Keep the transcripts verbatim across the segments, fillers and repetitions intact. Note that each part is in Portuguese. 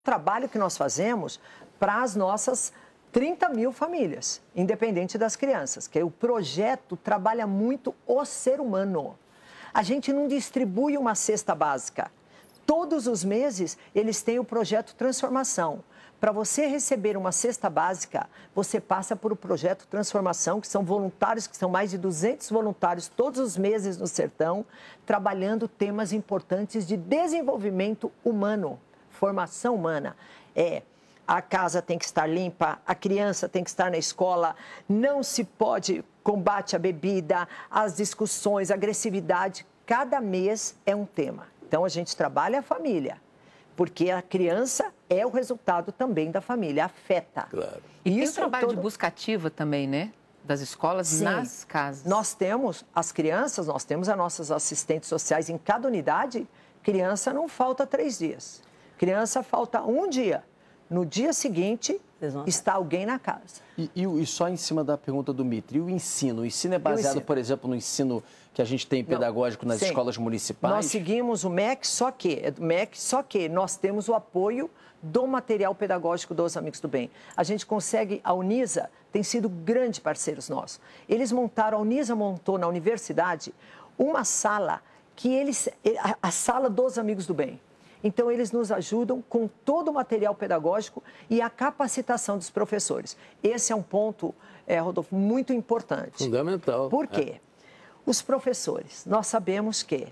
trabalho que nós fazemos para as nossas trinta mil famílias, independente das crianças, que o projeto trabalha muito o ser humano. A gente não distribui uma cesta básica. Todos os meses, eles têm o projeto Transformação. Para você receber uma cesta básica, você passa por o projeto Transformação, que são voluntários, que são mais de duzentos voluntários todos os meses no sertão, trabalhando temas importantes de desenvolvimento humano, formação humana. É, a casa tem que estar limpa, a criança tem que estar na escola, não se pode combate à bebida, as discussões, a agressividade, cada mês é um tema. Então, a gente trabalha a família, porque a criança é o resultado também da família, afeta. Claro. E Isso tem o trabalho todo... de busca ativa também, né? Das escolas. Sim. Nas casas. Nós temos as crianças, nós temos as nossas assistentes sociais em cada unidade. Criança não falta três dias. Criança falta um dia. No dia seguinte, está alguém na casa. E, e, e só em cima da pergunta do Mitri, e o ensino? O ensino é baseado, ensino. por exemplo, no ensino que a gente tem pedagógico Não, nas sim. escolas municipais? Nós seguimos o M E C, só que, é do M E C, só que nós temos o apoio do material pedagógico dos Amigos do Bem. A gente consegue, a Unisa tem sido grande parceiros nossos. Eles montaram, a Unisa montou na universidade uma sala, que eles, a, a sala dos Amigos do Bem. Então, eles nos ajudam com todo o material pedagógico e a capacitação dos professores. Esse é um ponto, é, Rodolfo, muito importante. Fundamental. Por quê? É. Os professores, nós sabemos que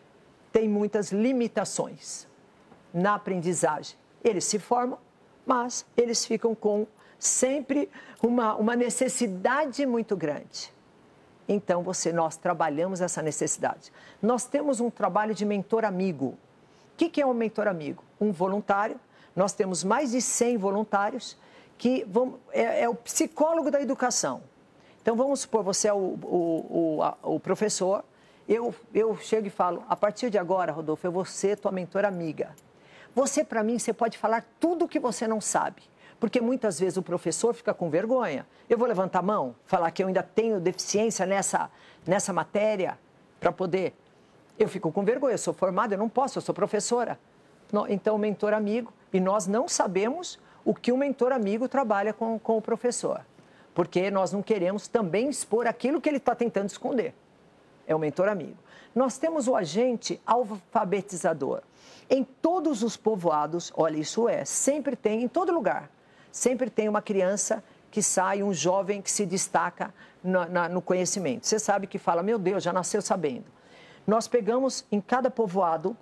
tem muitas limitações na aprendizagem. Eles se formam, mas eles ficam com sempre uma, uma necessidade muito grande. Então, você, nós trabalhamos essa necessidade. Nós temos um trabalho de mentor amigo. O que, que é um mentor amigo? Um voluntário. Nós temos mais de cem voluntários que vão, é, é o psicólogo da educação. Então, vamos supor, você é o, o, o, a, o professor, eu, eu chego e falo, a partir de agora, Rodolfo, eu vou ser tua mentora amiga. Você, para mim, você pode falar tudo o que você não sabe, porque muitas vezes o professor fica com vergonha. Eu vou levantar a mão, falar que eu ainda tenho deficiência nessa, nessa matéria para poder... Eu fico com vergonha, eu sou formada, eu não posso, eu sou professora. Então, mentor amigo, e nós não sabemos o que o mentor amigo trabalha com, com o professor, porque nós não queremos também expor aquilo que ele está tentando esconder. É o mentor amigo. Nós temos o agente alfabetizador. Em todos os povoados, olha, isso é, sempre tem, em todo lugar, sempre tem uma criança que sai, um jovem que se destaca no, na, no conhecimento. Você sabe que fala, meu Deus, já nasceu sabendo. Nós pegamos em cada povoado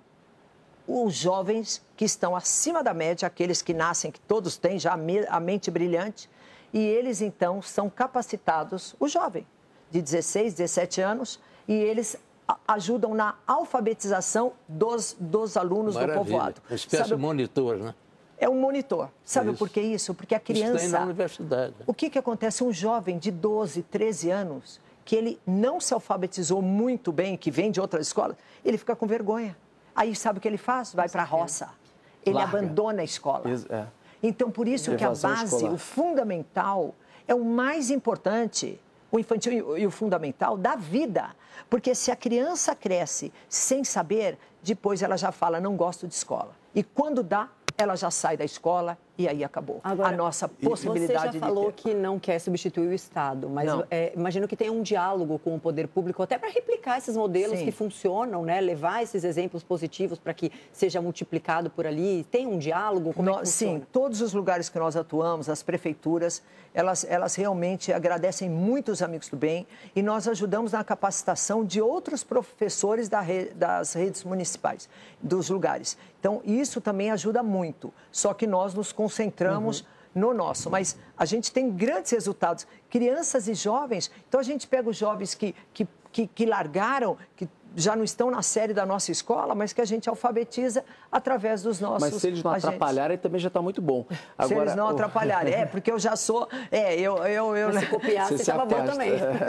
os jovens que estão acima da média, aqueles que nascem, que todos têm já a mente brilhante, e eles então são capacitados, o jovem de dezesseis, dezessete anos, e eles ajudam na alfabetização dos, dos alunos Maravilha. do povoado. Uma espécie de monitor, né? É um monitor. Sabe isso. por que isso? Porque a criança... Isso tem na universidade. O que, que acontece? Um jovem de doze, treze anos... que ele não se alfabetizou muito bem, que vem de outras escolas, ele fica com vergonha. Aí sabe o que ele faz? Vai para a roça. Ele Larga. abandona a escola. É. Então, por isso que a base, escolar. o fundamental, é o mais importante, o infantil e o fundamental da vida. Porque se a criança cresce sem saber, depois ela já fala, não gosto de escola. E quando dá, ela já sai da escola e aí acabou. Agora, a nossa possibilidade de Você já falou de que não quer substituir o Estado, mas é, imagino que tenha um diálogo com o poder público até para replicar esses modelos Sim. que funcionam, né? Levar esses exemplos positivos para que seja multiplicado por ali. Tem um diálogo? Como nós, é que funciona? Sim, todos os lugares que nós atuamos, as prefeituras, elas, elas realmente agradecem muito os Amigos do Bem e nós ajudamos na capacitação de outros professores da rede, das redes municipais, dos lugares. Então, isso também ajuda muito, só que nós nos concentramos uhum. no nosso, mas a gente tem grandes resultados, crianças e jovens, então a gente pega os jovens que, que, que, que largaram, que já não estão na série da nossa escola, mas que a gente alfabetiza através dos nossos Mas se eles não agentes. atrapalharem, também já está muito bom. Agora, se eles não atrapalharem, é, porque eu já sou, é, eu... eu, eu mas se copiar, você estava bom também. É,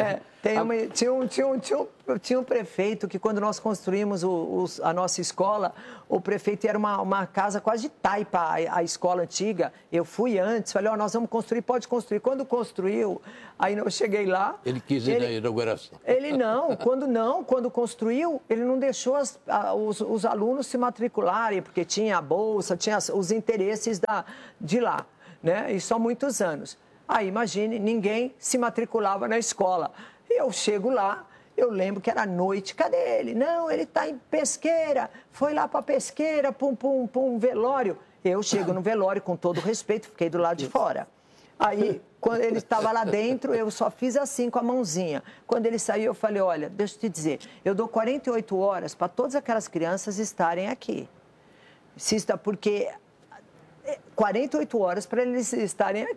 Tem uma, tinha, um, tinha, um, tinha, um, tinha um prefeito que, quando nós construímos o, o, a nossa escola, o prefeito era uma, uma casa quase de taipa, a, a escola antiga. Eu fui antes, falei, ó, oh, nós vamos construir, pode construir. Quando construiu, aí eu cheguei lá... Ele quis ir ele, na inauguração. Ele não, quando não, quando construiu, ele não deixou as, a, os, os alunos se matricularem, porque tinha a bolsa, tinha os interesses da, de lá, né? Isso há muitos anos. Aí, imagine, ninguém se matriculava na escola. Eu chego lá, eu lembro que era noite, cadê ele? Não, ele está em Pesqueira, foi lá para Pesqueira, pum, pum, pum, velório. Eu chego no velório, com todo respeito, fiquei do lado de fora. Aí, quando ele estava lá dentro, eu só fiz assim com a mãozinha. Quando ele saiu, eu falei, olha, deixa eu te dizer, eu dou quarenta e oito horas para todas aquelas crianças estarem aqui. Porque quarenta e oito horas para eles estarem aqui.